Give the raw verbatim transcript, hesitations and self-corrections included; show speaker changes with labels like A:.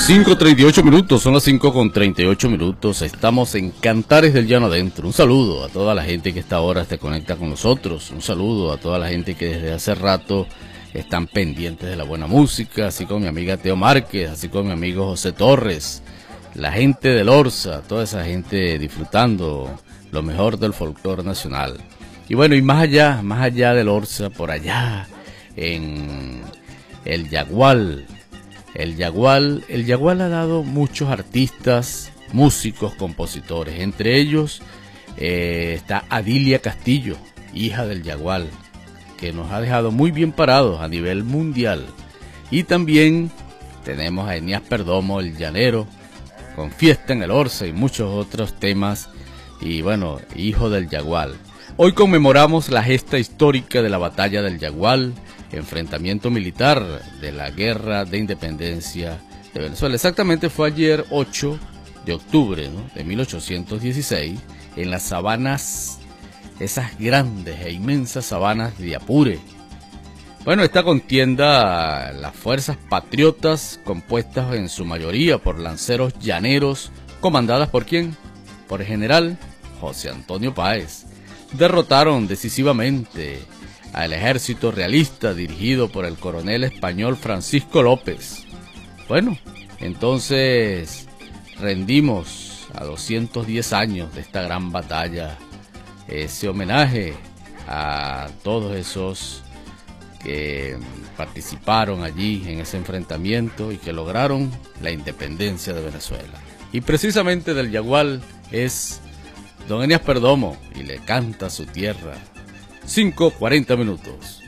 A: cinco treinta y ocho minutos, son las cinco con treinta y ocho minutos, estamos en Cantares del Llano Adentro. Un saludo a toda la gente que esta hora se conecta con nosotros, un saludo a toda la gente que desde hace rato están pendientes de la buena música, así como mi amiga Teo Márquez, así como mi amigo José Torres, la gente del Orsa, toda esa gente disfrutando lo mejor del folclore nacional. Y bueno, y más allá, más allá del Orsa, por allá en el Yagual, el Yagual, el Yagual ha dado muchos artistas, músicos, compositores, entre ellos eh, está Adilia Castillo, hija del Yagual, que nos ha dejado muy bien parados a nivel mundial. Y también tenemos a Enías Perdomo, el llanero, con Fiesta en el Orsa y muchos otros temas, y bueno, hijo del Yagual. Hoy conmemoramos la gesta histórica de la batalla del Yagual, enfrentamiento militar de la guerra de independencia de Venezuela. Exactamente fue ayer ocho de octubre, ¿no?, de mil ochocientos dieciséis, en las sabanas, esas grandes e inmensas sabanas de Apure. Bueno, esta contienda, las fuerzas patriotas, compuestas en su mayoría por lanceros llaneros, comandadas por ¿quién? Por el general José Antonio Páez, derrotaron decisivamente al ejército realista dirigido por el coronel español Francisco López. Bueno, entonces rendimos a doscientos diez años de esta gran batalla ese homenaje a todos esos que participaron allí en ese enfrentamiento y que lograron la independencia de Venezuela. Y precisamente del Yagual es don Enías Perdomo y le canta su tierra. cinco cuarenta minutos.